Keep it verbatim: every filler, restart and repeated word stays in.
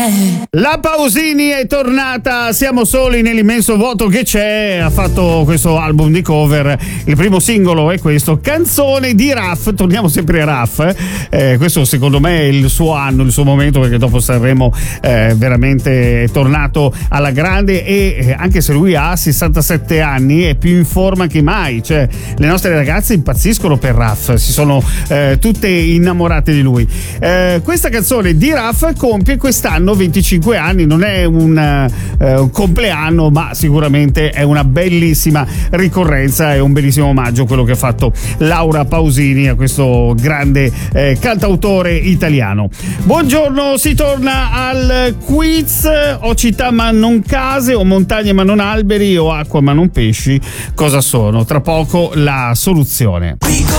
La Pausini è tornata, siamo soli nell'immenso vuoto che c'è, ha fatto questo album di cover, il primo singolo è questo, Canzone di Raf, torniamo sempre a Raf, eh, questo secondo me è il suo anno, il suo momento, perché dopo Sanremo eh, veramente è tornato alla grande e eh, anche se lui ha sessantasette anni è più in forma che mai, cioè le nostre ragazze impazziscono per Raf, si sono eh, tutte innamorate di lui. Eh, questa canzone di Raf compie quest'anno venticinque anni, non è un, eh, un compleanno, ma sicuramente è una bellissima ricorrenza e un bellissimo omaggio quello che ha fatto Laura Pausini a questo grande eh, cantautore italiano. Buongiorno, si torna al quiz. Ho città ma non case, o montagne ma non alberi, o acqua ma non pesci. Cosa sono? Tra poco la soluzione.